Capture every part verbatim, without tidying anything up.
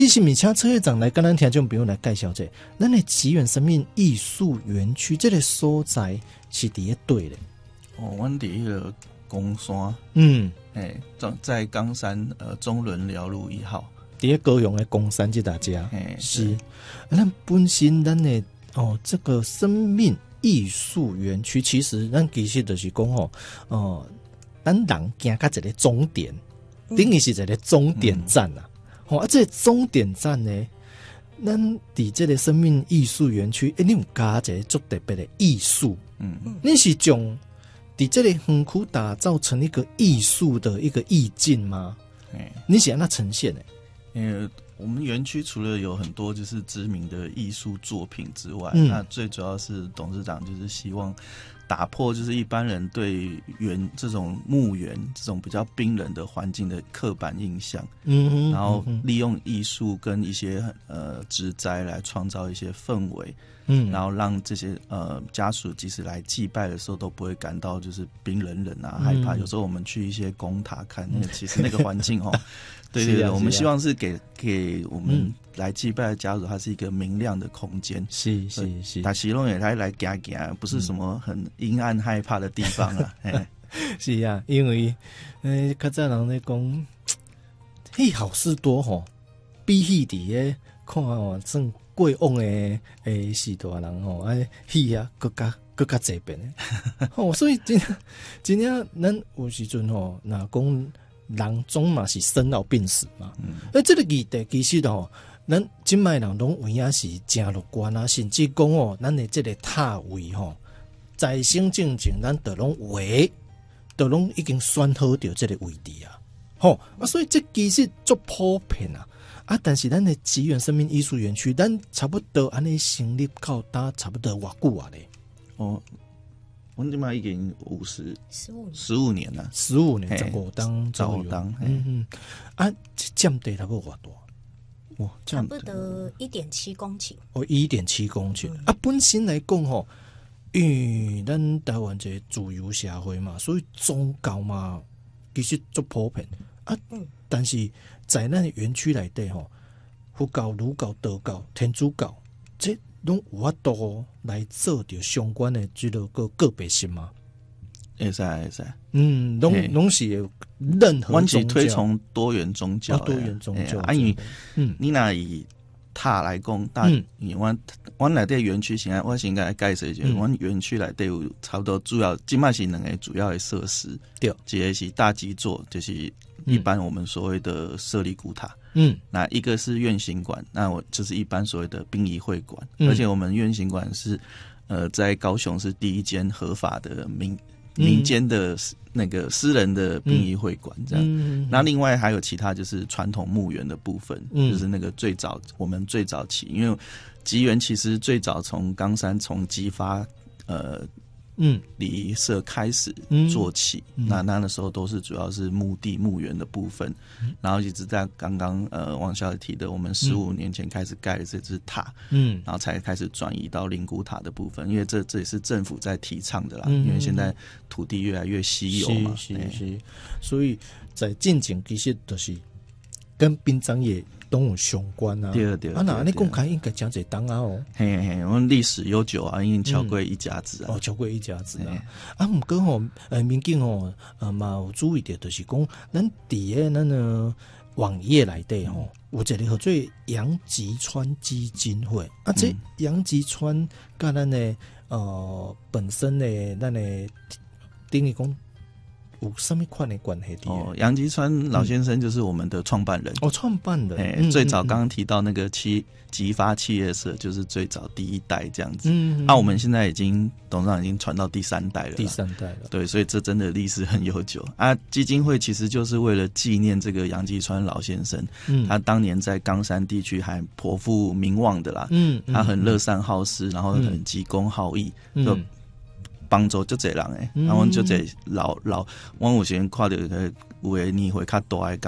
你是咪请车会长来跟咱听众朋友来介绍一下，咱的吉原生命艺术园区这个所在是伫咧对的。 哦，我们伫迄个公山， 嗯， 哎，在冈山呃中仑寮路一号， 伫咧高雄的公山这大家， 哎是。咱本身咱的哦，这个生命艺术园区，其实咱其实就是讲吼，哦、呃，咱人行到一个终点，等于是一个终点站啊。哦、嗯，啊，这个终点站呢，咱伫这个生命艺术园区，诶，你有加一个足特别的艺术，嗯，你是将伫这个园区打造成一个艺术的一个意境吗？哎，你想让它呈现的？ 呃，我们园区除了有很多就是知名的艺术作品之外， 嗯、 那最主要是董事长就是希望打破就是一般人对园这种墓园这种比较冰冷的环境的刻板印象，嗯，然后利用艺术跟一些呃植栽来创造一些氛围，嗯，然后让这些呃家属即使来祭拜的时候都不会感到就是冰冷冷啊、嗯、害怕。有时候我们去一些宫塔看，那个其实那个环境哦。对对对，啊、我们希望是给给我们来祭拜的家属，它是一个明亮的空间。 是是是， 打西龙也来来行行，不是什么很阴暗害怕的地方啊。 是啊，因为呃，较早人咧讲，迄好事多吼，比迄伫咧看哦，算过往的诶时代人吼，哎，戏啊，更加更加这边的。哦，所以真真正咱有时阵吼，若讲。人总嘛是生老病死嘛，而、嗯、这个议题其实哦，咱今摆人拢有影是真乐观啊，甚至讲哦，咱的这个塔位吼，在生进前咱都拢围，都拢已经选好掉这个位置啊，吼啊，所以这其实足普遍啊，啊，但是咱的吉原生命艺术园区，咱差不多安尼成立到达差不多偌久啊咧， 哦。我们嘛已经五十十五十五年了， 十五年十五当十五当， 嗯嗯，啊，占地差不多偌大？ 哇，差不多一点七公顷。 哦，一点七公顷、嗯、啊，本身来讲吼，因为咱台湾这自由社会嘛，所以宗教嘛，其实足普遍啊。嗯，但是在咱的园区内底吼，佛教、儒教、道教、天主教，这拢有法度来做着相关的这个个个别性吗？ 会使会使， 嗯，拢拢是任何宗教， 我是推崇多元宗教、 哦，多元宗教。 啊，因为嗯，你若以塔来讲，大，因为我我内底园区现在我先来介绍一下，我园区内底有差不多主要，今麦是两个主要的设施，对，一个是大基座，就是一般我们所谓的舍利古塔。嗯，那一个是院行馆，那我就是一般所谓的殡仪会馆、嗯，而且我们院行馆是，呃，在高雄是第一间合法的民民间的那个私人的殡仪会馆，这样、嗯。那另外还有其他就是传统墓园的部分、嗯，就是那个最早我们最早期，因为吉原其实最早从冈山从基发呃。嗯，礼仪社开始做起、嗯，那那的时候都是主要是墓地墓园的部分，嗯、然后一直在刚刚呃王小姐提的，我们十五年前开始盖的这只塔，嗯，然后才开始转移到灵骨塔的部分，因为这这也是政府在提倡的啦，嗯、因为现在土地越来越稀有嘛， 是是是，所以在进前其实都是跟殡葬业都有相关啊， 对对啊，那你公开应该讲这档啊哦， 嘿嘿，我们历史悠久啊，已经超过一甲子啊， 嗯、哦，超过一甲子啊，啊，唔过吼，呃，民警吼，呃嘛有注意到，就是讲，咱伫个咱个网页内底吼，有一个叫做杨吉川基金会，啊，这杨吉川甲咱的呃本身的咱的等于讲。有什么款的关系？ 哦，杨吉川老先生就是我们的创办人。 哦，创办人。 哎、欸，最早刚刚提到那个企吉发企业社，就是最早第一代这样子。嗯，那、啊、我们现在已经董事长已经传到第三代了。 第三代了。 对，所以这真的历史很悠久啊。基金会其实就是为了纪念这个杨吉川老先生，嗯，他当年在冈山地区还颇负名望的啦。嗯，他很乐善好施，然后很积功好义，嗯、就。帮助就这人诶，然后就这老老，我有时看到有个年岁较大的讲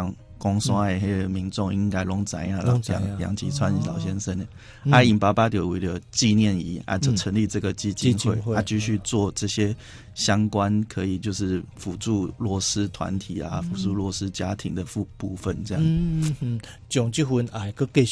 公山的迄个民众应该拢知影啦，杨杨吉川老先生的， 嗯、 啊，因爸爸就为了纪念伊啊，就成立这个基金会，嗯、啊，继续做这些相关可以就是辅助弱势团体啊，辅助弱势家庭的部部分这样。 嗯嗯，将这份爱，佮继续